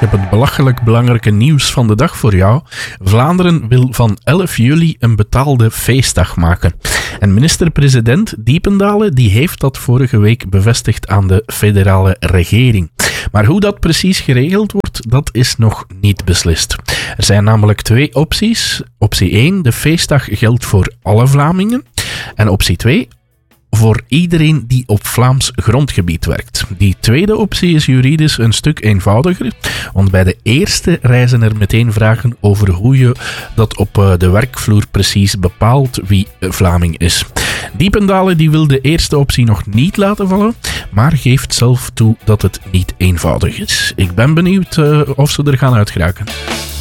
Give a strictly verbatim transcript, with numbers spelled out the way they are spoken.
heb het belachelijk belangrijke nieuws van de dag voor jou. Vlaanderen wil van elf juli een betaalde feestdag maken. En minister-president Diependalen die heeft dat vorige week bevestigd aan de federale regering. Maar hoe dat precies geregeld wordt, dat is nog niet beslist. Er zijn namelijk twee opties. Optie één, de feestdag geldt voor alle Vlamingen. En optie twee, voor iedereen die op Vlaams grondgebied werkt. Die tweede optie is juridisch een stuk eenvoudiger, want bij de eerste reizen er meteen vragen over hoe je dat op de werkvloer precies bepaalt wie Vlaming is. Diependalen die wil de eerste optie nog niet laten vallen, maar geeft zelf toe dat het niet eenvoudig is. Ik ben benieuwd uh, of ze er gaan uitgeraken.